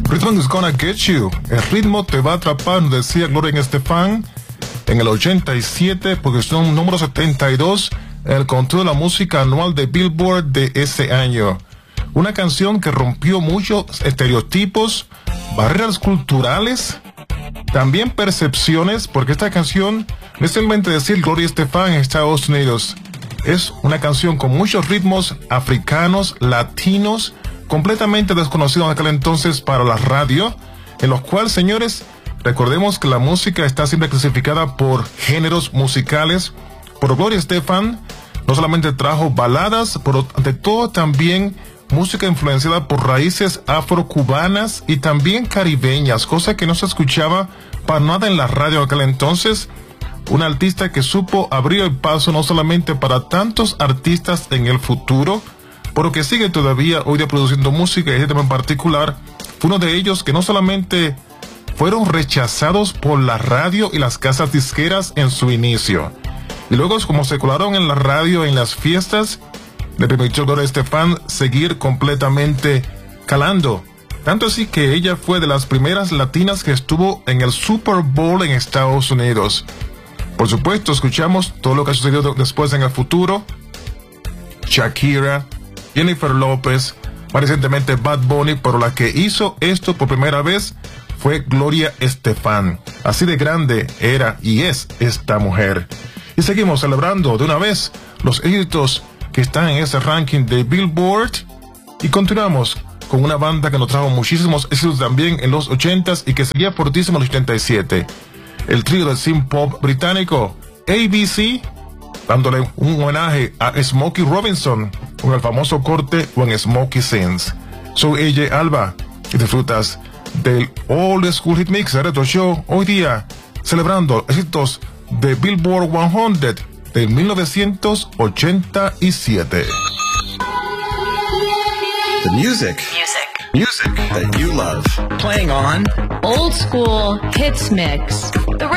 Rhythm is gonna get you. El ritmo te va a atrapar, nos decía Gloria Estefan en el 87, posición número 72, en el conteo de la música anual de Billboard de ese año. Una canción que rompió muchos estereotipos, barreras culturales, también percepciones, porque esta canción no es simplemente decir Gloria Estefan en Estados Unidos. Es una canción con muchos ritmos africanos, latinos, completamente desconocidos en aquel entonces para la radio, en los cuales, señores, recordemos que la música está siempre clasificada por géneros musicales. Por Gloria Estefan no solamente trajo baladas, pero ante todo también música influenciada por raíces afrocubanas y también caribeñas, cosa que no se escuchaba para nada en la radio en aquel entonces. Una artista que supo abrir el paso no solamente para tantos artistas en el futuro, pero que sigue todavía hoy día produciendo música, y este tema en particular fue uno de ellos que no solamente fueron rechazados por la radio y las casas disqueras en su inicio, y luego como se colaron en la radio en las fiestas, le permitió a Gloria Estefan seguir completamente calando. Tanto así que ella fue de las primeras latinas que estuvo en el Super Bowl en Estados Unidos. Por supuesto, escuchamos todo lo que ha sucedido después en el futuro. Shakira, Jennifer López, más recientemente Bad Bunny, pero la que hizo esto por primera vez fue Gloria Estefan. Así de grande era y es esta mujer. Y seguimos celebrando de una vez los éxitos que están en ese ranking de Billboard, y continuamos con una banda que nos trajo muchísimos éxitos también en los 80s y que seguía fortísimo en los 87. El trío de synth pop británico ABC, dándole un homenaje a Smokey Robinson con el famoso corte When Smokey Sings. Soy AJ Alba y disfrutas del Old School Hit Mix de Retro Show, hoy día celebrando éxitos de Billboard 100 de 1987. The music that you love. Playing on Old School Hits Mix. The